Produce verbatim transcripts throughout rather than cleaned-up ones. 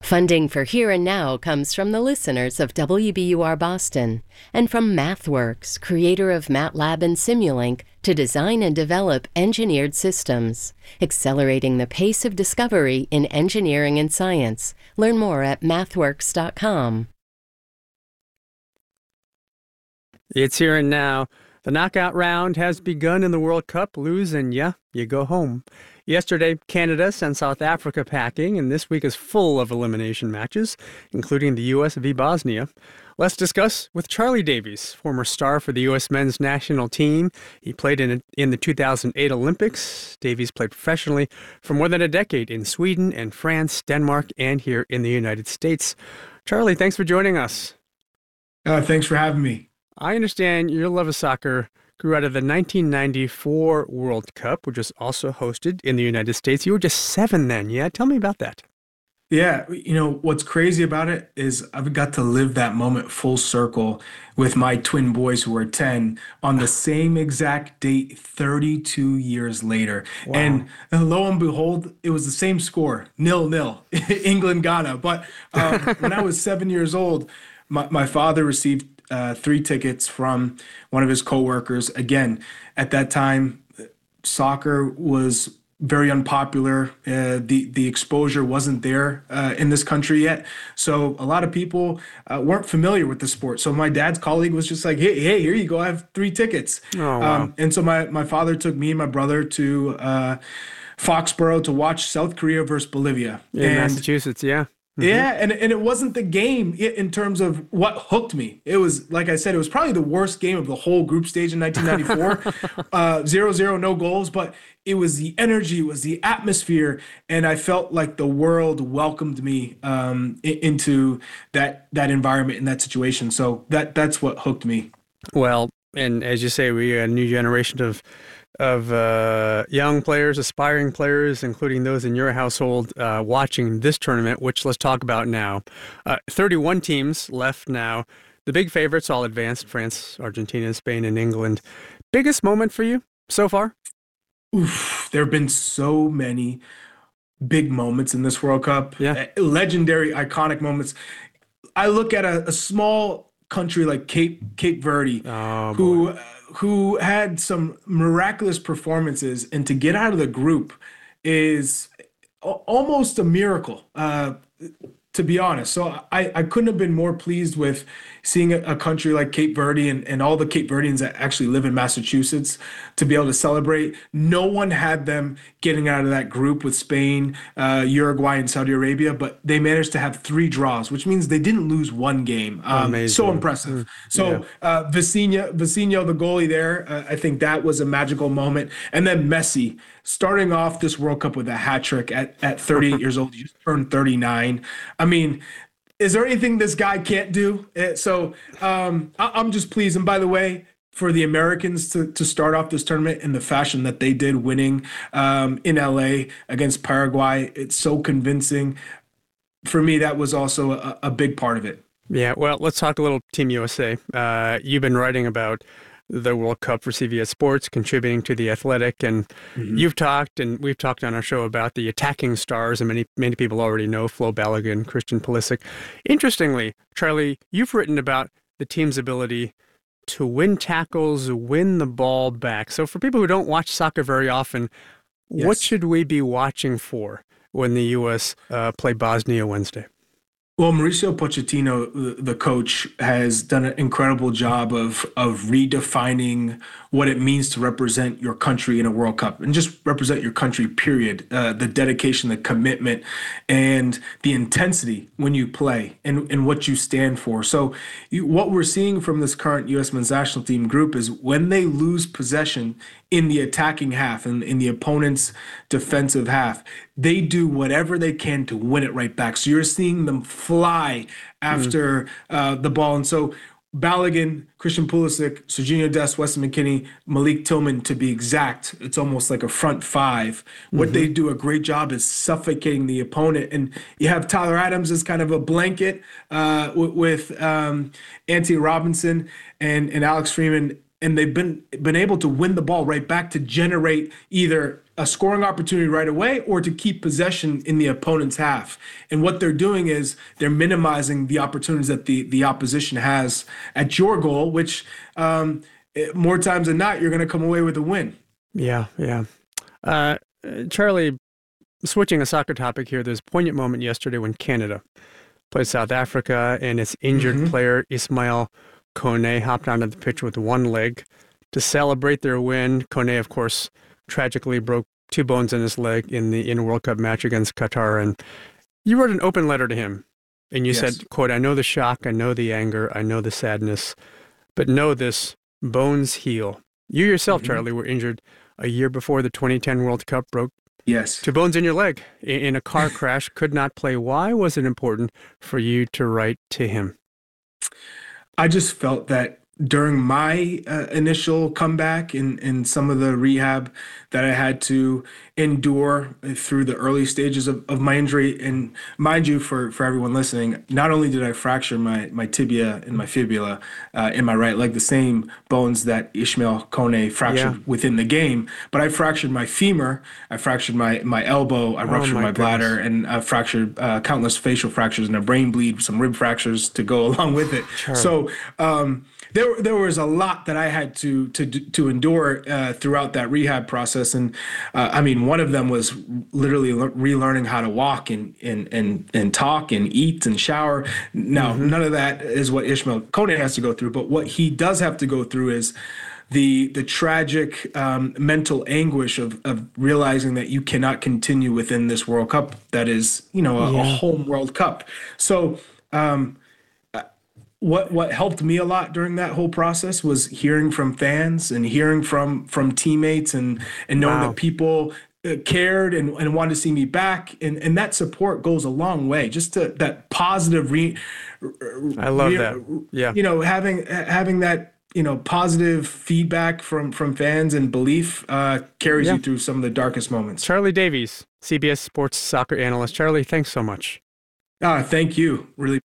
Funding for Here and Now comes from the listeners of W B U R Boston and from MathWorks, creator of MATLAB and Simulink, to design and develop engineered systems, accelerating the pace of discovery in engineering and science. Learn more at mathworks dot com. It's Here and Now. The knockout round has begun in the World Cup. Lose and yeah, you go home. Yesterday, Canada sent South Africa packing, and this week is full of elimination matches, including the U S v Bosnia. Let's discuss with Charlie Davies, former star for the U S men's national team. He played in, in the two thousand eight Olympics. Davies played professionally for more than a decade in Sweden and France, Denmark, and here in the United States. Charlie, thanks for joining us. Uh, thanks for having me. I understand your love of soccer grew out of the nineteen ninety-four World Cup, which was also hosted in the United States. You were just seven then, yeah? Tell me about that. Yeah, you know, what's crazy about it is I've got to live that moment full circle with my twin boys who are ten on the same exact date thirty-two years later. Wow. And lo and behold, it was the same score, nil nil, England, Ghana. But um, when I was seven years old, my, my father received Uh, three tickets from one of his coworkers. Again, at that time, soccer was very unpopular. Uh, the the exposure wasn't there uh, in this country yet, so a lot of people uh, weren't familiar with the sport. So my dad's colleague was just like, "Hey, hey, here you go. I have three tickets." Oh, wow. Um, and so my my father took me and my brother to uh, Foxborough to watch South Korea versus Bolivia in and, Massachusetts. Yeah. Mm-hmm. Yeah, and, and it wasn't the game in terms of what hooked me. It was, like I said, it was probably the worst game of the whole group stage in nineteen ninety-four. uh, zero zero, no goals, but it was the energy, it was the atmosphere, and I felt like the world welcomed me um, into that that environment, in that situation. So that that's what hooked me. Well, and as you say, we are a new generation of of uh, young players, aspiring players, including those in your household, uh, watching this tournament, which let's talk about now. Uh, thirty-one teams left now. The big favorites all advanced: France, Argentina, Spain, and England. Biggest moment for you so far? Oof, there have been so many big moments in this World Cup. Yeah. Legendary, iconic moments. I look at a, a small country like Cape Cape Verde, oh, who boy. who had some miraculous performances, and to get out of the group is a- almost a miracle, uh, to be honest. So I, I couldn't have been more pleased with seeing a, a country like Cape Verde and, and all the Cape Verdeans that actually live in Massachusetts to be able to celebrate. No one had them getting out of that group with Spain, uh, Uruguay, and Saudi Arabia, but they managed to have three draws, which means they didn't lose one game. Um, Amazing. So impressive. So Yeah. uh, Vicinha, Vicinho, the goalie there, uh, I think that was a magical moment. And then Messi, starting off this World Cup with a hat trick at, at thirty-eight years old. He just turned thirty-nine. I mean, is there anything this guy can't do? Uh, So um, I- I'm just pleased. And by the way, for the Americans to, to start off this tournament in the fashion that they did, winning um, in L A against Paraguay, it's so convincing. For me, that was also a, a big part of it. Yeah, well, let's talk a little Team U S A. Uh, you've been writing about the World Cup for C B S Sports, contributing to The Athletic, and mm-hmm. you've talked, and we've talked on our show about the attacking stars, and many many people already know Flo Balogun, Christian Pulisic. Interestingly, Charlie, you've written about the team's ability to win tackles, win the ball back. So for people who don't watch soccer very often, Yes. what should we be watching for when the U S uh, play Bosnia Wednesday? Well, Mauricio Pochettino, the, the coach, has done an incredible job of of redefining what it means to represent your country in a World Cup, and just represent your country, period. Uh, the dedication, the commitment, and the intensity when you play, and, and what you stand for. So you, what we're seeing from this current U S men's national team group is when they lose possession in the attacking half and in the opponent's defensive half, they do whatever they can to win it right back. So you're seeing them fly after mm. uh, the ball. And so Balogun, Christian Pulisic, Serginho Dest, Weston McKennie, Malik Tillman, to be exact, it's almost like a front five. What mm-hmm. they do a great job is suffocating the opponent. And you have Tyler Adams as kind of a blanket uh, with, with um, Anthony Robinson and, and Alex Freeman. And they've been been able to win the ball right back to generate either a scoring opportunity right away or to keep possession in the opponent's half. And what they're doing is they're minimizing the opportunities that the, the opposition has at your goal, which um, more times than not, you're going to come away with a win. Yeah, yeah. Uh, Charlie, switching a soccer topic here, there's a poignant moment yesterday when Canada played South Africa and its injured mm-hmm. player Ismail Kone hopped onto the pitch with one leg to celebrate their win. Kone, of course, tragically broke two bones in his leg in the in a World Cup match against Qatar. And you wrote an open letter to him. And you yes. said, quote, "I know the shock, I know the anger, I know the sadness, but know this, bones heal." You yourself, mm-hmm. Charlie, were injured a year before the twenty ten World Cup, broke yes. two bones in your leg in a car crash, could not play. Why was it important for you to write to him? I just felt that during my uh, initial comeback and in, in some of the rehab that I had to endure through the early stages of, of my injury, and mind you, for, for everyone listening, not only did I fracture my, my tibia and my fibula uh, in my right leg, the same bones that Ismail Kone fractured yeah. within the game, but I fractured my femur, I fractured my, my elbow, I ruptured oh my, my bladder, and I fractured uh, countless facial fractures and a brain bleed, some rib fractures to go along with it. Sure. So um, there there was a lot that I had to to to endure uh, throughout that rehab process, and uh, I mean, one of them was literally le- relearning how to walk and and and and talk and eat and shower. Now, mm-hmm. none of that is what Ismail Kone has to go through, but what he does have to go through is the the tragic um, mental anguish of of realizing that you cannot continue within this World Cup that is, you know, a, yeah. a home World Cup. So. Um, What what helped me a lot during that whole process was hearing from fans and hearing from from teammates and and knowing wow. that people cared and, and wanted to see me back, and, and that support goes a long way. Just to that positive re, I love re, that. Yeah. You know, having having that, you know, positive feedback from from fans and belief uh, carries yeah. you through some of the darkest moments. Charlie Davies, C B S Sports soccer analyst. Charlie, thanks so much. Ah, thank you. Really.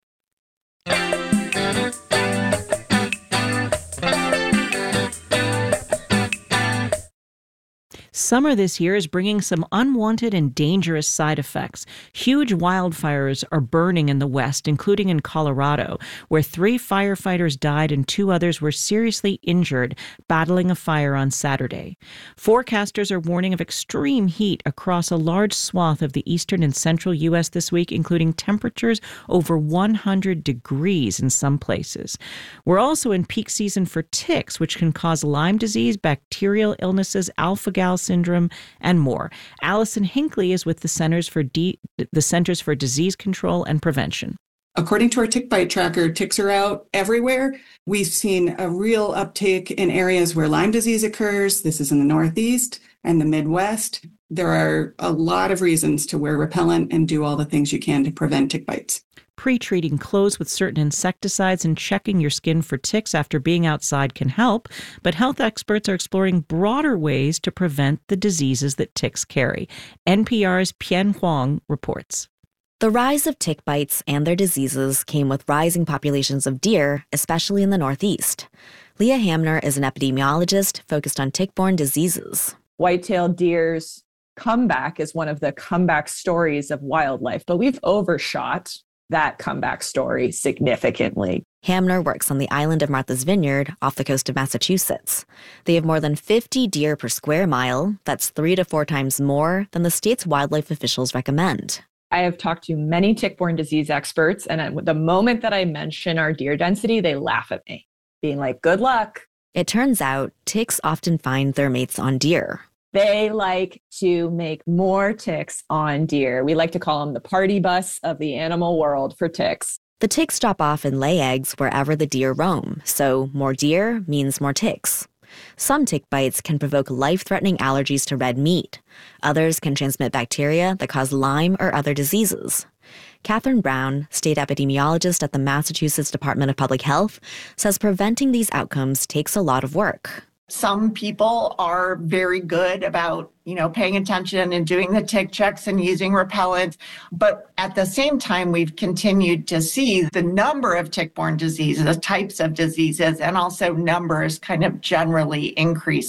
Summer this year is bringing some unwanted and dangerous side effects. Huge wildfires are burning in the West, including in Colorado, where three firefighters died and two others were seriously injured battling a fire on Saturday. Forecasters are warning of extreme heat across a large swath of the eastern and central U S this week, including temperatures over one hundred degrees in some places. We're also in peak season for ticks, which can cause Lyme disease, bacterial illnesses, alpha-gal syndrome, and more. Allison Hinckley is with the Centers for D- the Centers for Disease Control and Prevention. According to our tick bite tracker, ticks are out everywhere. We've seen a real uptake in areas where Lyme disease occurs. This is in the Northeast and the Midwest. There are a lot of reasons to wear repellent and do all the things you can to prevent tick bites. Pre-treating clothes with certain insecticides and checking your skin for ticks after being outside can help, but health experts are exploring broader ways to prevent the diseases that ticks carry. N P R's Pian Huang reports. The rise of tick bites and their diseases came with rising populations of deer, especially in the Northeast. Leah Hamner is an epidemiologist focused on tick-borne diseases. White-tailed deer's comeback is one of the comeback stories of wildlife, but we've overshot that comeback story significantly. Hamner works on the island of Martha's Vineyard off the coast of Massachusetts. They have more than fifty deer per square mile. That's three to four times more than the state's wildlife officials recommend. I have talked to many tick-borne disease experts, and the moment that I mention our deer density, they laugh at me, being like, good luck. It turns out ticks often find their mates on deer. They like to make more ticks on deer. We like to call them the party bus of the animal world for ticks. The ticks drop off and lay eggs wherever the deer roam, so more deer means more ticks. Some tick bites can provoke life-threatening allergies to red meat. Others can transmit bacteria that cause Lyme or other diseases. Catherine Brown, state epidemiologist at the Massachusetts Department of Public Health, says preventing these outcomes takes a lot of work. Some people are very good about, you know, paying attention and doing the tick checks and using repellent. But at the same time, we've continued to see the number of tick-borne diseases, the types of diseases, and also numbers kind of generally increasing.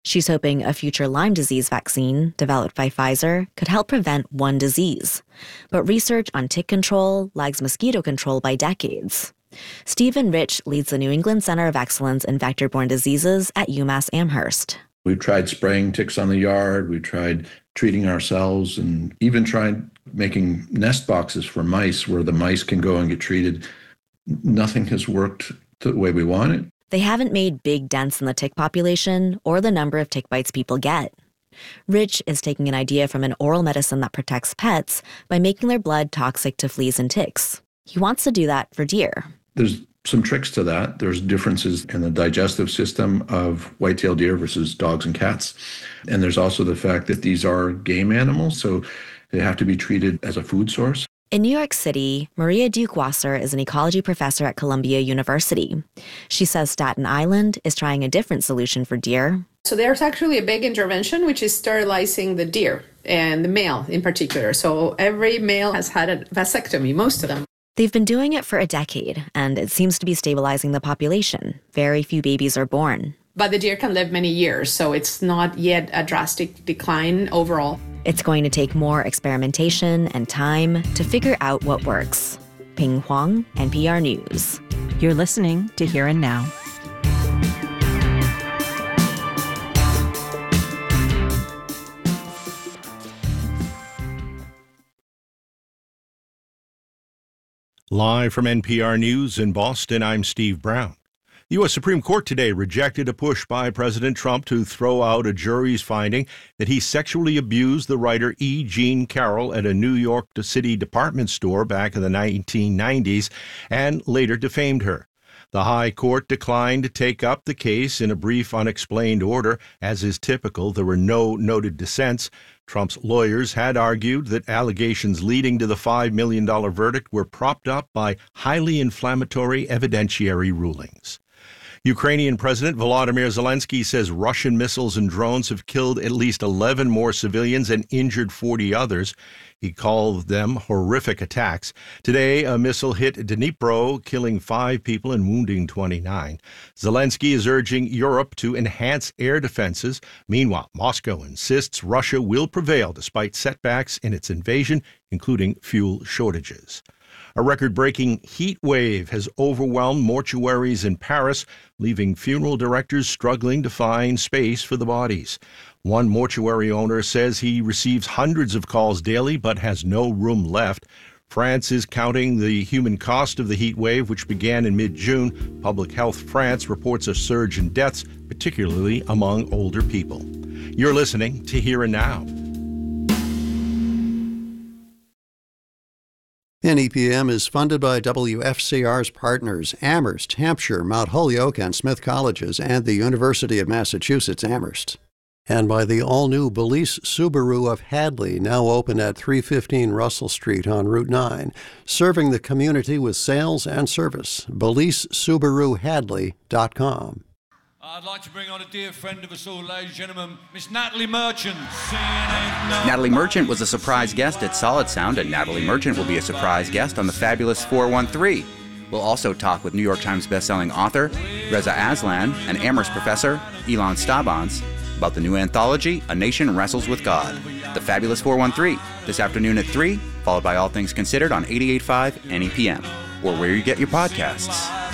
She's hoping a future Lyme disease vaccine, developed by Pfizer, could help prevent one disease. But research on tick control lags mosquito control by decades. Stephen Rich leads the New England Center of Excellence in Vector-Borne Diseases at UMass Amherst. We've tried spraying ticks on the yard, we've tried treating ourselves, and even tried making nest boxes for mice where the mice can go and get treated. Nothing has worked the way we want it. They haven't made big dents in the tick population or the number of tick bites people get. Rich is taking an idea from an oral medicine that protects pets by making their blood toxic to fleas and ticks. He wants to do that for deer. There's some tricks to that. There's differences in the digestive system of white-tailed deer versus dogs and cats. And there's also the fact that these are game animals, so they have to be treated as a food source. In New York City, Maria Duke-Wasser is an ecology professor at Columbia University. She says Staten Island is trying a different solution for deer. So there's actually a big intervention, which is sterilizing the deer, and the male in particular. So every male has had a vasectomy, most of them. They've been doing it for a decade, and it seems to be stabilizing the population. Very few babies are born. But the deer can live many years, so it's not yet a drastic decline overall. It's going to take more experimentation and time to figure out what works. Ping Huang, N P R News. You're listening to Here and Now. Live from N P R News in Boston, I'm Steve Brown. The U S Supreme Court today rejected a push by President Trump to throw out a jury's finding that he sexually abused the writer E. Jean Carroll at a New York City department store back in the nineteen nineties and later defamed her. The High Court declined to take up the case in a brief unexplained order. As is typical, there were no noted dissents. Trump's lawyers had argued that allegations leading to the five million dollars verdict were propped up by highly inflammatory evidentiary rulings. Ukrainian President Volodymyr Zelensky says Russian missiles and drones have killed at least eleven more civilians and injured forty others. He called them horrific attacks. Today, a missile hit Dnipro, killing five people and wounding twenty-nine. Zelensky is urging Europe to enhance air defenses. Meanwhile, Moscow insists Russia will prevail despite setbacks in its invasion, including fuel shortages. A record-breaking heat wave has overwhelmed mortuaries in Paris, leaving funeral directors struggling to find space for the bodies. One mortuary owner says he receives hundreds of calls daily but has no room left. France is counting the human cost of the heat wave, which began in mid-June. Public Health France reports a surge in deaths, particularly among older people. You're listening to Here and Now. N E P M is funded by W F C R's partners, Amherst, Hampshire, Mount Holyoke, and Smith Colleges, and the University of Massachusetts Amherst. And by the all-new Belize Subaru of Hadley, now open at three fifteen Russell Street on Route nine, serving the community with sales and service. Belize Subaru Hadley dot com. I'd like to bring on a dear friend of us all, ladies and gentlemen, Miss Natalie Merchant. Natalie Merchant was a surprise guest at Solid Sound, and Natalie Merchant will be a surprise guest on the Fabulous four one three. We'll also talk with New York Times bestselling author Reza Aslan and Amherst professor Ilan Stabans about the new anthology, A Nation Wrestles with God. The Fabulous four one three, this afternoon at three, followed by All Things Considered on eighty-eight point five N E P M, or where you get your podcasts.